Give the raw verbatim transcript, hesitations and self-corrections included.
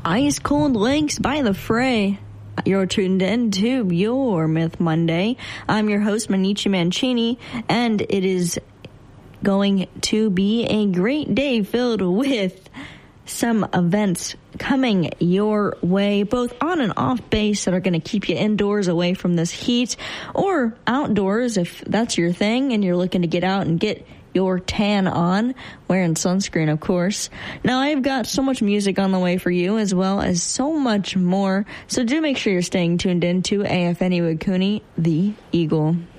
Ice Cold Lakes by The Fray. You're tuned in to Your Myth Monday. I'm your host, Manichi Mancini, and it is going to be a great day filled with some events coming your way, both on and off base, that are going to keep you indoors away from this heat, or outdoors if that's your thing and you're looking to get out and get your tan on, wearing sunscreen, of course. Now, I've got so much music on the way for you, as well as so much more, so do make sure you're staying tuned in to A F N Iwakuni, the Eagle.